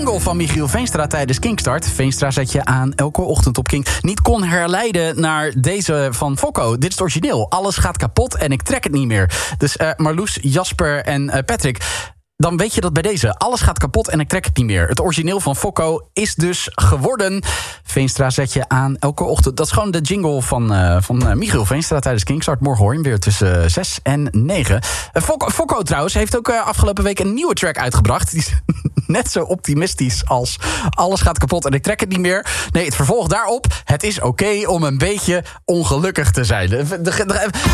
Van Michiel Veenstra tijdens Kingstart. Veenstra zet je aan elke ochtend op King. Niet kon herleiden naar deze van Fokko. Dit is het origineel. Alles gaat kapot en ik trek het niet meer. Dus Marloes, Jasper en Patrick, dan weet je dat bij deze. Alles gaat kapot en ik trek het niet meer. Het origineel van Fokko is dus geworden. Veenstra zet je aan elke ochtend. Dat is gewoon de jingle van Michiel Veenstra tijdens Kingstart. Morgen hoor je hem weer tussen 6 en 9. Fokko trouwens heeft ook afgelopen week een nieuwe track uitgebracht. Die is net zo optimistisch als alles gaat kapot en ik trek het niet meer. Nee, het vervolg daarop. Het is oké om een beetje ongelukkig te zijn.